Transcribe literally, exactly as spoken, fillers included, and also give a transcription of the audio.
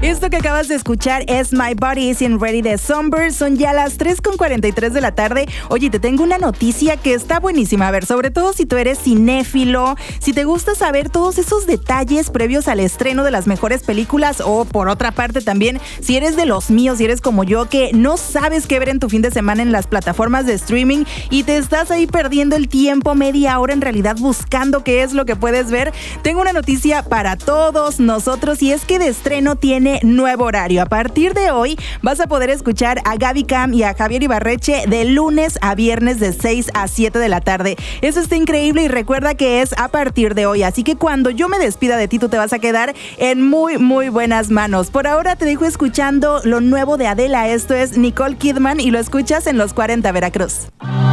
Esto que acabas de escuchar es My Body Isn't Ready de Somber. Son ya las tres con cuarenta y tres de la tarde. Oye, te tengo una noticia que está buenísima. A ver, sobre todo si tú eres cinéfilo, si te gusta saber todos esos detalles previos al estreno de las mejores películas, o por otra parte también, si eres de los míos, si eres como yo, que no sabes qué ver en tu fin de semana en las plataformas de streaming y te estás ahí perdiendo el tiempo, media hora en realidad buscando qué es lo que puedes ver, tengo una noticia para todos nosotros, y es que de estreno tiene nuevo horario. A partir de hoy vas a poder escuchar a Gaby Cam y a Javier Ibarreche de lunes a viernes de seis a siete de la tarde. Eso está increíble, y recuerda que es a partir de hoy, así que cuando yo me despida de ti, tú te vas a quedar en muy, muy buenas manos. Por ahora te dejo escuchando lo nuevo de Adela. Esto es Nicole Kidman y lo escuchas en Los cuarenta Veracruz.